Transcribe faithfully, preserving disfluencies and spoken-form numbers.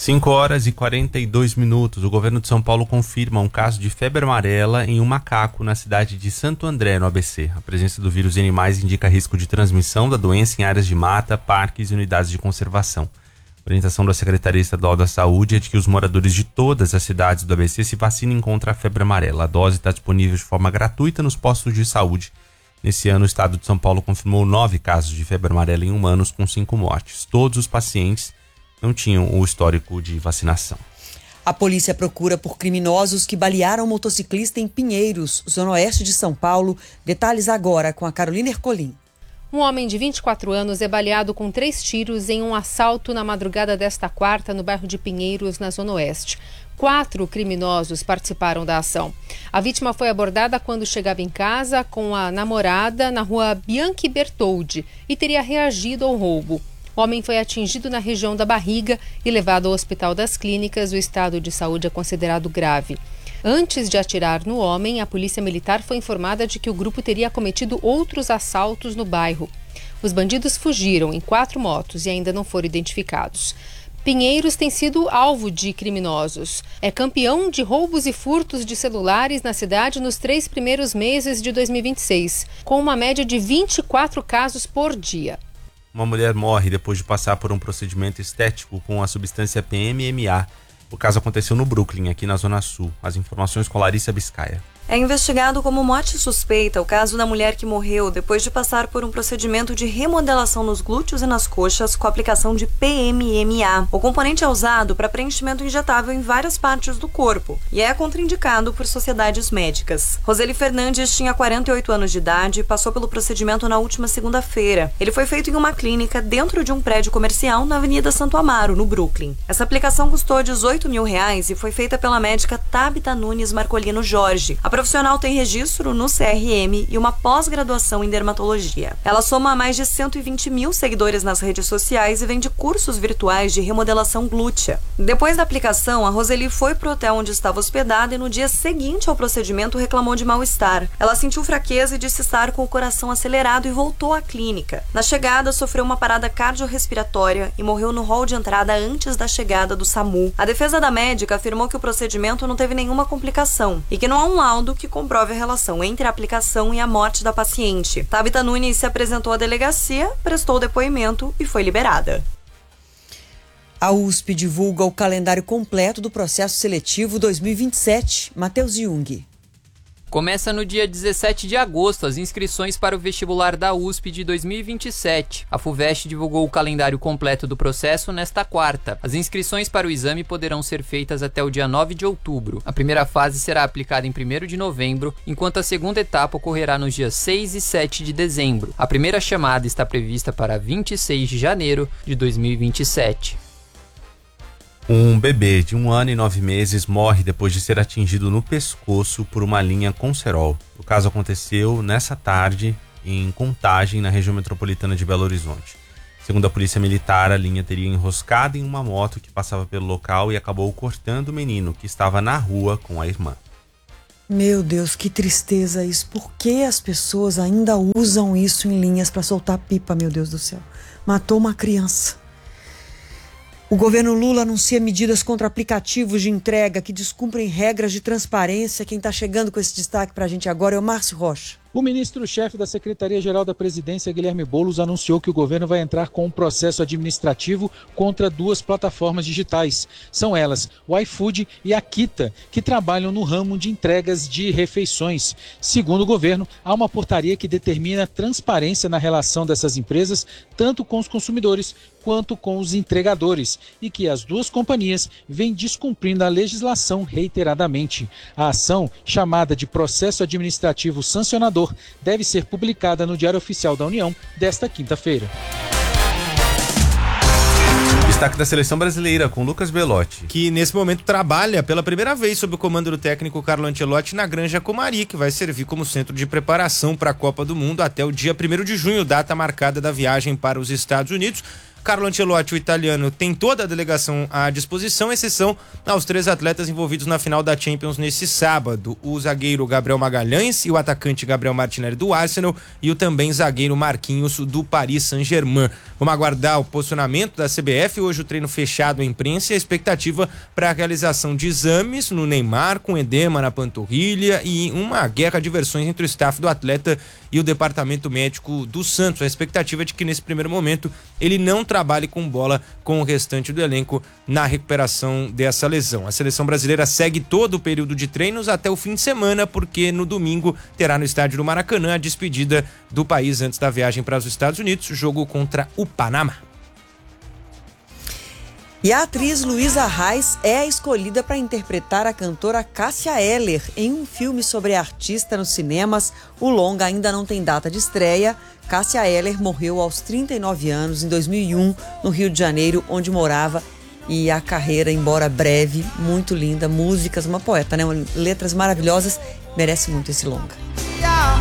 cinco horas e quarenta e dois minutos. O governo de São Paulo confirma um caso de febre amarela em um macaco na cidade de Santo André, no A B C. A presença do vírus em animais indica risco de transmissão da doença em áreas de mata, parques e unidades de conservação. A orientação da Secretaria Estadual da Saúde é de que os moradores de todas as cidades do A B C se vacinem contra a febre amarela. A dose está disponível de forma gratuita nos postos de saúde. Nesse ano, o estado de São Paulo confirmou nove casos de febre amarela em humanos, com cinco mortes. Todos os pacientes não tinham o histórico de vacinação. A polícia procura por criminosos que balearam um motociclista em Pinheiros, zona oeste de São Paulo. Detalhes agora com a Carolina Ercolim. Um homem de vinte e quatro anos é baleado com três tiros em um assalto na madrugada desta quarta no bairro de Pinheiros, na zona oeste. Quatro criminosos participaram da ação. A vítima foi abordada quando chegava em casa com a namorada na rua Bianchi Bertoldi e teria reagido ao roubo. O homem foi atingido na região da barriga e levado ao Hospital das Clínicas. O estado de saúde é considerado grave. Antes de atirar no homem, a polícia militar foi informada de que o grupo teria cometido outros assaltos no bairro. Os bandidos fugiram em quatro motos e ainda não foram identificados. Pinheiros tem sido alvo de criminosos. É campeão de roubos e furtos de celulares na cidade nos três primeiros meses de dois mil e vinte e seis, com uma média de vinte e quatro casos por dia. Uma mulher morre depois de passar por um procedimento estético com a substância P M M A. O caso aconteceu no Brooklyn, aqui na Zona Sul. As informações com Larissa Biscaia. É investigado como morte suspeita o caso da mulher que morreu depois de passar por um procedimento de remodelação nos glúteos e nas coxas com a aplicação de P M M A. O componente é usado para preenchimento injetável em várias partes do corpo e é contraindicado por sociedades médicas. Roseli Fernandes tinha quarenta e oito anos de idade e passou pelo procedimento na última segunda-feira. Ele foi feito em uma clínica dentro de um prédio comercial na Avenida Santo Amaro, no Brooklyn. Essa aplicação custou dezoito mil reais e foi feita pela médica Tabita Nunes Marcolino Jorge. A profissional tem registro no C R M e uma pós-graduação em dermatologia. Ela soma mais de cento e vinte mil seguidores nas redes sociais e vende cursos virtuais de remodelação glútea. Depois da aplicação, a Roseli foi pro hotel onde estava hospedada e no dia seguinte ao procedimento reclamou de mal-estar. Ela sentiu fraqueza e disse estar com o coração acelerado e voltou à clínica. Na chegada, sofreu uma parada cardiorrespiratória e morreu no hall de entrada antes da chegada do SAMU. A defesa da médica afirmou que o procedimento não teve nenhuma complicação e que não há um laudo que comprove a relação entre a aplicação e a morte da paciente. Tabita Nunes se apresentou à delegacia, prestou depoimento e foi liberada. A U S P divulga o calendário completo do processo seletivo dois mil e vinte e sete. Matheus Jung. Começa no dia dezessete de agosto as inscrições para o vestibular da U S P de dois mil e vinte e sete. A FUVEST divulgou o calendário completo do processo nesta quarta. As inscrições para o exame poderão ser feitas até o dia nove de outubro. A primeira fase será aplicada em primeiro de novembro, enquanto a segunda etapa ocorrerá nos dias seis e sete de dezembro. A primeira chamada está prevista para vinte e seis de janeiro de dois mil e vinte e sete. Um bebê de um ano e nove meses morre depois de ser atingido no pescoço por uma linha com cerol. O caso aconteceu nessa tarde em Contagem, na região metropolitana de Belo Horizonte. Segundo a polícia militar, a linha teria enroscado em uma moto que passava pelo local e acabou cortando o menino, que estava na rua com a irmã. Meu Deus, que tristeza isso. Por que as pessoas ainda usam isso em linhas para soltar pipa, meu Deus do céu? Matou uma criança. O governo Lula anuncia medidas contra aplicativos de entrega que descumprem regras de transparência. Quem está chegando com esse destaque para a gente agora é o Márcio Rocha. O ministro-chefe da Secretaria-Geral da Presidência, Guilherme Boulos, anunciou que o governo vai entrar com um processo administrativo contra duas plataformas digitais. São elas o iFood e a Kita, que trabalham no ramo de entregas de refeições. Segundo o governo, há uma portaria que determina transparência na relação dessas empresas, tanto com os consumidores quanto com os entregadores, e que as duas companhias vêm descumprindo a legislação reiteradamente. A ação, chamada de processo administrativo sancionador, deve ser publicada no Diário Oficial da União desta quinta-feira. Destaque da seleção brasileira com Lucas Belotti, que nesse momento trabalha pela primeira vez sob o comando do técnico Carlo Ancelotti na Granja Comari, que vai servir como centro de preparação para a Copa do Mundo até o dia primeiro de junho, data marcada da viagem para os Estados Unidos. Carlo Ancelotti, o italiano, tem toda a delegação à disposição, exceção aos três atletas envolvidos na final da Champions nesse sábado. O zagueiro Gabriel Magalhães e o atacante Gabriel Martinelli do Arsenal e o também zagueiro Marquinhos do Paris Saint-Germain. Vamos aguardar o posicionamento da C B F. Hoje o treino fechado à imprensa e a expectativa para a realização de exames no Neymar, com edema na panturrilha e uma guerra de versões entre o staff do atleta e o departamento médico do Santos. A expectativa é de que nesse primeiro momento ele não trabalhe com bola com o restante do elenco na recuperação dessa lesão. A seleção brasileira segue todo o período de treinos até o fim de semana, porque no domingo terá no estádio do Maracanã a despedida do país antes da viagem para os Estados Unidos, jogo contra o Panamá. E a atriz Luísa Reis é a escolhida para interpretar a cantora Cássia Eller em um filme sobre a artista nos cinemas. O longa ainda não tem data de estreia. Cássia Eller morreu aos trinta e nove anos, em dois mil e um, no Rio de Janeiro, onde morava. E a carreira, embora breve, muito linda, músicas, uma poeta, né? Letras maravilhosas, merece muito esse longa.